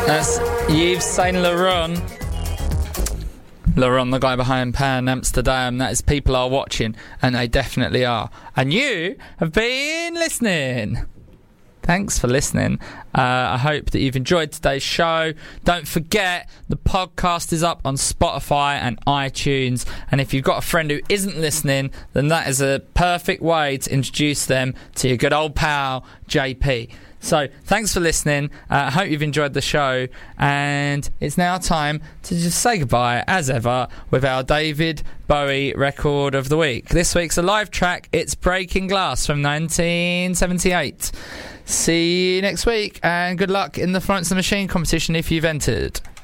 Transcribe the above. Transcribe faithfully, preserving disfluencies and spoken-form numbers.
That's Yves Saint Laurent. Laurent, the guy behind Pan Amsterdam. That is People Are Watching, and they definitely are. And you have been listening. Thanks for listening. Uh, I hope that you've enjoyed today's show. Don't forget, the podcast is up on Spotify and iTunes. And if you've got a friend who isn't listening, then that is a perfect way to introduce them to your good old pal, J P. So, thanks for listening. Uh, I hope you've enjoyed the show. And it's now time to just say goodbye, as ever, with our David Bowie record of the week. This week's a live track. It's Breaking Glass from nineteen seventy-eight. See you next week, and good luck in the Florence and the Machine competition if you've entered.